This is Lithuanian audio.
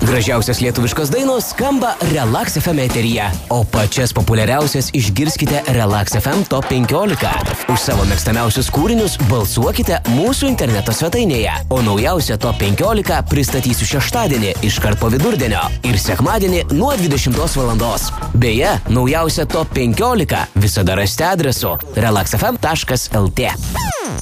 Gražiausios lietuviškos dainos skamba Relax FM eteryje, o pačias populiariausias išgirskite Relax FM Top 15. Už savo mėgstamiausius kūrinius balsuokite mūsų interneto svetainėje, o naujausią Top 15 pristatysiu šeštadienį iškart po vidurdienio ir sekmadienį nuo 20 valandos. Beje, naujausią Top 15 visada rasite adresu relaxfm.lt.